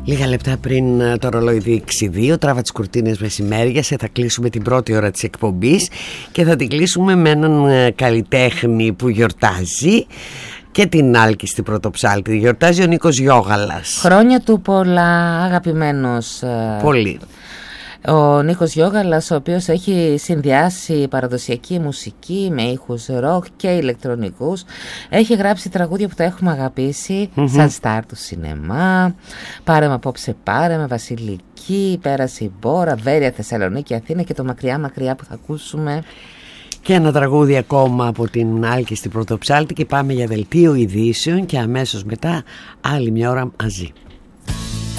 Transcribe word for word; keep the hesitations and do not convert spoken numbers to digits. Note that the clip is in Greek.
Λίγα λεπτά πριν το ρολόι δείξει δύο, τράβα τις κουρτίνες μεσημέριας. Θα κλείσουμε την πρώτη ώρα της εκπομπής και θα την κλείσουμε με έναν καλλιτέχνη που γιορτάζει και την άλκιστη πρωτοψάλτη. Γιορτάζει ο Νίκος Γιώγαλας. Χρόνια του πολλά, αγαπημένος. Πολύ. Ο Νίκος Γιώγαλας, ο οποίος έχει συνδυάσει παραδοσιακή μουσική με ήχους ροκ και ηλεκτρονικούς. Έχει γράψει τραγούδια που τα έχουμε αγαπήσει, mm-hmm. σαν στάρ του σινεμά, Πάρε με απόψε πάρε με, Βασιλική, Πέρασε η Μπόρα, Βέρεια, Θεσσαλονίκη, Αθήνα και το Μακριά Μακριά που θα ακούσουμε. Και ένα τραγούδι ακόμα από την άλκιστη πρωτοψάλτη και πάμε για δελτίο ειδήσεων και αμέσως μετά άλλη μια ώρα μαζί.